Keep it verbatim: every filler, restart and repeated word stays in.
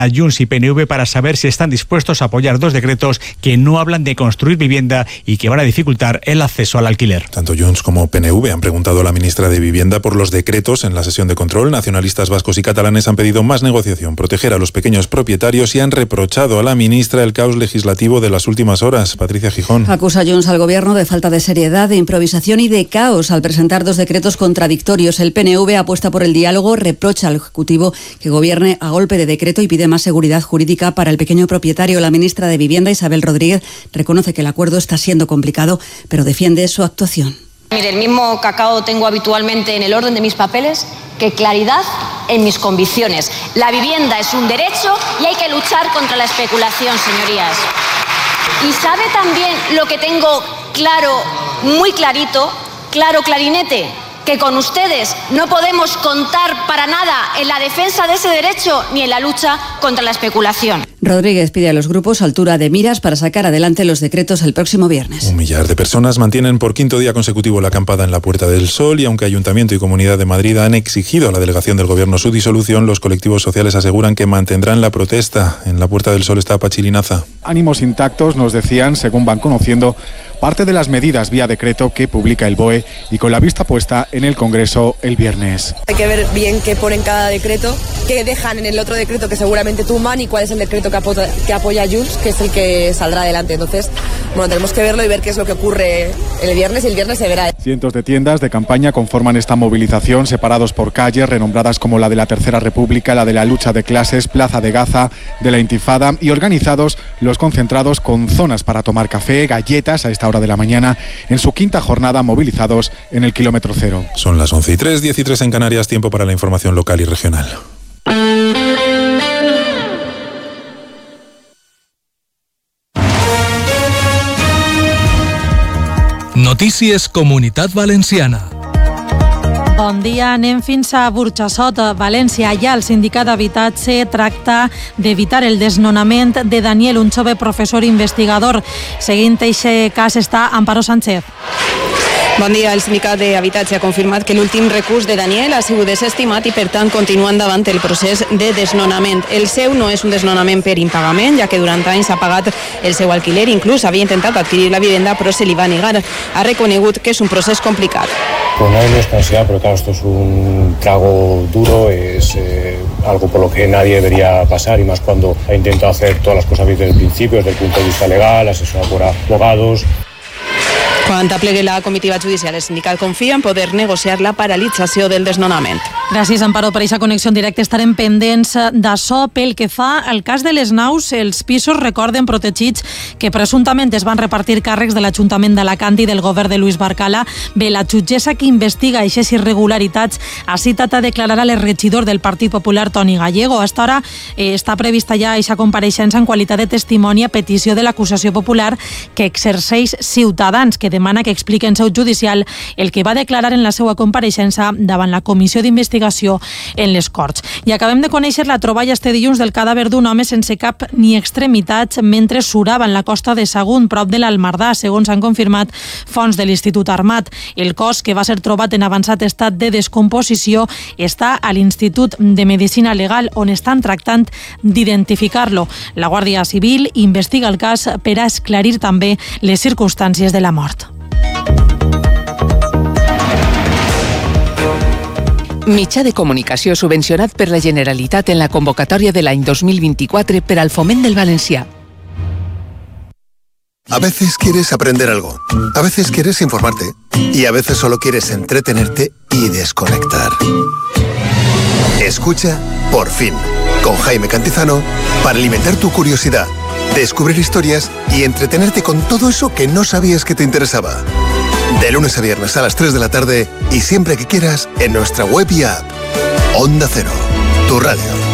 a Junts y P N V para saber si están dispuestos a apoyar dos decretos que no hablan de construir vivienda y que van a dificultar el acceso al alquiler. Tanto Junts como P N V han preguntado a la ministra de Vivienda por los decretos en la sesión de control. Nacionalistas vascos y catalanes han pedido más negociación, proteger a los pequeños propietarios y han reprochado a la ministra el caos legislativo de las últimas horas. Patricia Gijón. Acusa Junts al gobierno de falta de seriedad, de improvisación y de caos al presentar dos decretos contradictorios. El P N V apuesta por el diálogo, reprocha al Ejecutivo que gobierne a golpe de decreto y pide más seguridad jurídica para el pequeño propietario. La ministra de Vivienda, Isabel Rodríguez, reconoce que el acuerdo está siendo complicado, pero defiende su actuación. Mire, el mismo cacao tengo habitualmente en el orden de mis papeles que claridad en mis convicciones. La vivienda es un derecho y hay que luchar contra la especulación, señorías. Y sabe también lo que tengo claro, muy clarito, claro clarinete, que con ustedes no podemos contar para nada en la defensa de ese derecho ni en la lucha contra la especulación. Rodríguez pide a los grupos altura de miras para sacar adelante los decretos el próximo viernes. Un millar de personas mantienen por quinto día consecutivo la acampada en la Puerta del Sol y aunque Ayuntamiento y Comunidad de Madrid han exigido a la delegación del Gobierno su disolución, los colectivos sociales aseguran que mantendrán la protesta. En la Puerta del Sol está Pachi Linaza. Ánimos intactos, nos decían, según van conociendo, parte de las medidas vía decreto que publica el B O E y con la vista puesta en el Congreso el viernes. Hay que ver bien qué ponen cada decreto, qué dejan en el otro decreto que seguramente tumban y cuál es el decreto que apoya, que apoya Junts, que es el que saldrá adelante. Entonces, bueno, tenemos que verlo y ver qué es lo que ocurre el viernes y el viernes se verá. Cientos de tiendas de campaña conforman esta movilización, separados por calles, renombradas como la de la Tercera República, la de la lucha de clases, Plaza de Gaza, de la Intifada, y organizados los concentrados con zonas para tomar café, galletas a esta hora de la mañana, en su quinta jornada movilizados en el kilómetro cero. Son las once y tres, diez y tres en Canarias, tiempo para la información local y regional. Notícies Comunitat Valenciana. Bon dia, anem fins a Burjassot, València. Allà el sindicat d'habitatge tracta d'evitar el desnonament de Daniel, un jove professor investigador. Seguint aquest cas està Amparo Sánchez. Bon dia. El sindicat d'habitatge ha confirmat que l'últim recurs de Daniel ha sigut desestimat i, per tant, continua endavant el procés de desnonament. El seu no és un desnonament per impagament, ja que durant anys ha pagat el seu alquiler, inclús havia intentat adquirir la vivenda, però se li va negar. Ha reconegut que és un procés complicat. Por no es ansiedad, pero claro, esto es un trago duro, es eh, algo por lo que nadie debería pasar, y más cuando ha intentado hacer todas las cosas desde el principio, desde el punto de vista legal, asesorado por abogados. Quan aplegui la comitiva judicial, el sindicat confia en poder negociar la paralització del desnonament. Gràcies, Amparo, per aquesta connexió en directe. Estarem pendents d'això. Pel que fa al cas de les naus, els pisos recorden protegits que presumptament es van repartir càrrecs de l'Ajuntament d'Alacant i del govern de Luis Barcala. Bé, la jutgessa que investiga aquestes irregularitats ha citat a declarar a l'exregidor del Partit Popular, Toni Gallego. A esta hora eh, està prevista ja aquesta compareixença en qualitat de testimoni a petició de l'acusació popular que exerceix Ciutadans, que demana que expliqui en seu judicial el que va declarar en la seva compareixença davant la comissió d'investigació en les Corts. I acabem de conèixer la troballa este dilluns del cadàver d'un home sense cap ni extremitats mentre surava en la costa de Sagunt, prop de l'Almardà, segons han confirmat fonts de l'Institut Armat. El cos, que va ser trobat en avançat estat de descomposició, està a l'Institut de Medicina Legal, on estan tractant d'identificar-lo. La Guàrdia Civil investiga el cas per a esclarir també les circumstàncies de la mort. Mitjà de comunicació subvencionat per la Generalitat en la convocatòria de l'any dos mil vint-i-quatre per al foment del valencià. A veces quieres aprender algo, a veces quieres informarte y a veces solo quieres entretenerte y desconectar. Escucha Por Fin, con Jaime Cantizano, para alimentar tu curiosidad, descubrir historias y entretenerte con todo eso que no sabías que te interesaba. De lunes a viernes a las tres de la tarde y siempre que quieras en nuestra web y app. Onda Cero, tu radio.